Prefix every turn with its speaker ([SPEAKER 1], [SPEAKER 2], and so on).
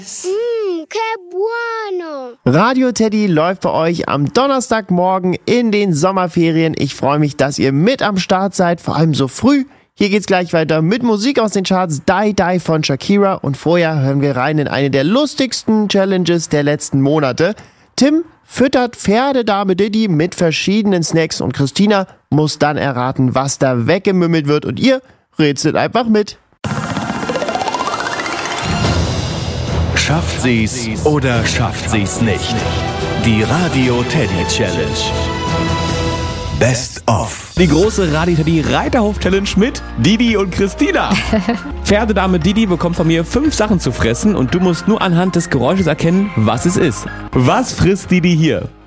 [SPEAKER 1] Que bueno.
[SPEAKER 2] Radio Teddy läuft bei euch am Donnerstagmorgen in den Sommerferien. Ich freue mich, dass ihr mit am Start seid, vor allem so früh. Hier geht's gleich weiter mit Musik aus den Charts, Die Die von Shakira. Und vorher hören wir rein in eine der lustigsten Challenges der letzten Monate. Tim füttert Pferdedame Diddy mit verschiedenen Snacks und Christina muss dann erraten, was da weggemümmelt wird. Und ihr rätselt einfach mit.
[SPEAKER 3] Schafft sie's oder schafft sie's nicht? Die Radio Teddy Challenge. Best of.
[SPEAKER 4] Die große Radio Teddy Reiterhof Challenge mit Didi und Christina. Pferdedame Didi bekommt von mir 5 Sachen zu fressen und du musst nur anhand des Geräusches erkennen, was es ist. Was frisst Didi hier?